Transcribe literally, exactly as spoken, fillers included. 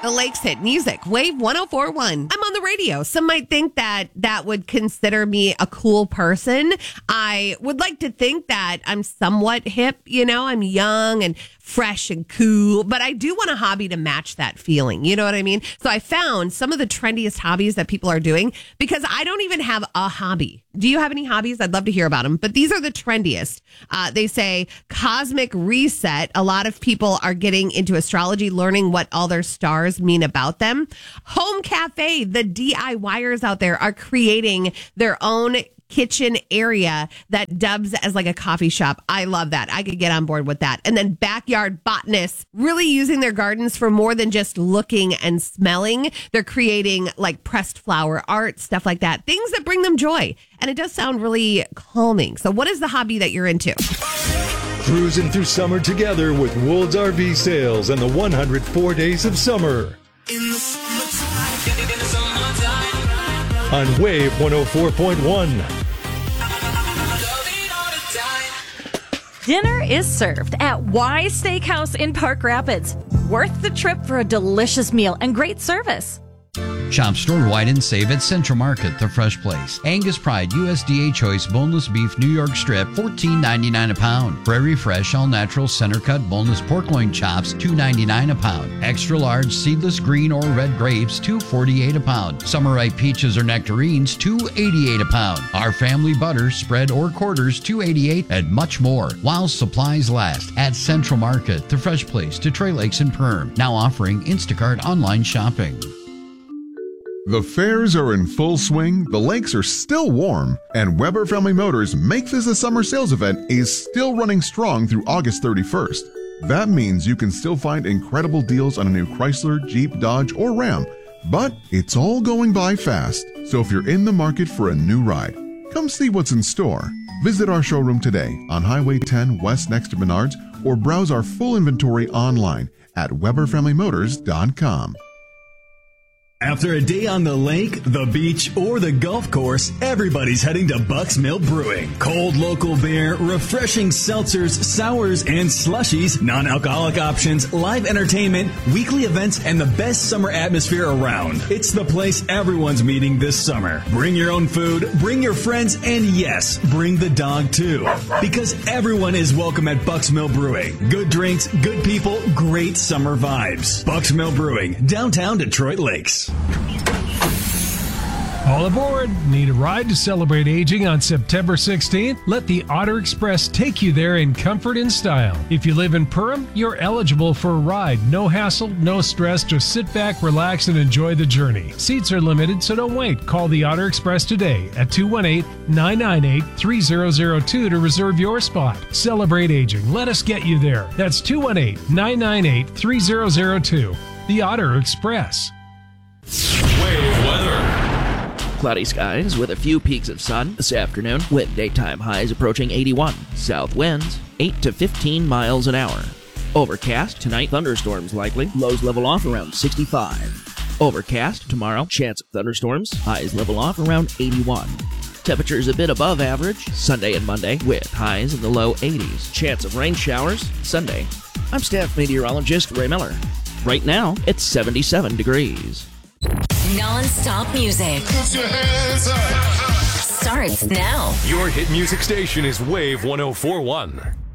The Lakes Hit Music, Wave one oh four point one. I'm on the radio. Some might think that that would consider me a cool person. I would like to think that I'm somewhat hip, you know, I'm young and fresh and cool, but I do want a hobby to match that feeling. You know what I mean? So I found some of the trendiest hobbies that people are doing because I don't even have a hobby. Do you have any hobbies? I'd love to hear about them, but these are the trendiest. Uh, they say cosmic reset. A lot of people are getting into astrology, learning what all their stars mean about them. Home cafe. The DIYers out there are creating their own kitchen area that dubs as like a coffee shop. I love that. I could get on board with that. And then backyard botanists really using their gardens for more than just looking and smelling. They're creating like pressed flower art, stuff like that. Things that bring them joy. And it does sound really calming. So what is the hobby that you're into? Cruising through summer together with Wool's R V Sales and the one hundred four Days of Summer. In the summertime, in the summertime. On Wave one oh four point one. Dinner is served at Y Steakhouse in Park Rapids. Worth the trip for a delicious meal and great service. Shop store-wide and save at Central Market, the fresh place. Angus Pride U S D A Choice Boneless Beef New York Strip, fourteen ninety-nine a pound. Prairie Fresh All Natural Center Cut Boneless Pork Loin Chops, two ninety-nine a pound. Extra large seedless green or red grapes, two forty-eight a pound. Summer ripe peaches or nectarines, two eighty-eight a pound. Our family butter, spread or quarters, two eighty-eight, and much more. While supplies last at Central Market, the fresh place, Detroit Lakes and Perm. Now offering Instacart online shopping. The fairs are in full swing, the lakes are still warm, and Weber Family Motors Make This a Summer Sales event is still running strong through August thirty-first. That means you can still find incredible deals on a new Chrysler, Jeep, Dodge, or Ram, but it's all going by fast. So if you're in the market for a new ride, come see what's in store. Visit our showroom today on Highway ten West next to Menards or browse our full inventory online at Weber Family Motors dot com. After a day on the lake, the beach, or the golf course, everybody's heading to Buck's Mill Brewing. Cold local beer, refreshing seltzers, sours, and slushies, non-alcoholic options, live entertainment, weekly events, and the best summer atmosphere around. It's the place everyone's meeting this summer. Bring your own food, bring your friends, and yes, bring the dog too. Because everyone is welcome at Buck's Mill Brewing. Good drinks, good people, great summer vibes. Buck's Mill Brewing, downtown Detroit Lakes. All aboard! Need a ride to celebrate aging on September sixteenth? Let the Otter Express take you there in comfort and style. If you live in Perham, you're eligible for a ride. No hassle, no stress, just sit back, relax, and enjoy the journey. Seats are limited, so don't wait. Call the Otter Express today at two one eight, nine nine eight, three zero zero two to reserve your spot. Celebrate aging. Let us get you there. That's two one eight, nine nine eight, three zero zero two. The Otter Express. Wave weather. Cloudy skies with a few peaks of sun this afternoon with daytime highs approaching eighty-one. South winds eight to fifteen miles an hour. Overcast tonight, thunderstorms likely. Lows level off around sixty-five. Overcast tomorrow, chance of thunderstorms. Highs level off around eighty-one. Temperatures a bit above average Sunday and Monday with highs in the low eighties. Chance of rain showers Sunday. I'm staff meteorologist Ray Miller. Right now, it's seventy-seven degrees. Non-stop music starts now. Your hit music station is Wave one oh four point one.